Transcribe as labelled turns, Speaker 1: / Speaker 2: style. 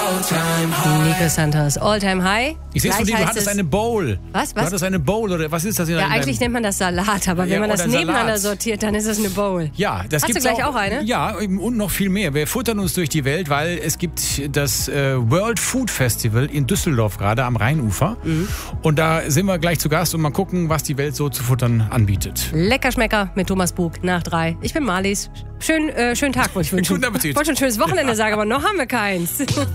Speaker 1: Nico Santos, All-Time High.
Speaker 2: Ich sehe von dir, du hattest eine Bowl.
Speaker 1: Was?
Speaker 2: Du hattest eine Bowl, oder was ist das?
Speaker 1: Ja, eigentlich nennt man das Salat, aber wenn man das nebeneinander sortiert, dann ist es eine Bowl.
Speaker 2: Ja, das
Speaker 1: Hast du gleich auch eine?
Speaker 2: Ja, und noch viel mehr. Wir futtern uns durch die Welt, weil es gibt das World Food Festival in Düsseldorf gerade am Rheinufer. Mhm. Und da sind wir gleich zu Gast und mal gucken, was die Welt so zu futtern anbietet.
Speaker 1: Lecker Schmecker mit Thomas Bug nach 3. Ich bin Marlies. Schönen Tag wollte ich wünschen.
Speaker 2: Guten Appetit.
Speaker 1: Ich wollte schon ein schönes Wochenende sagen, aber noch haben wir keins.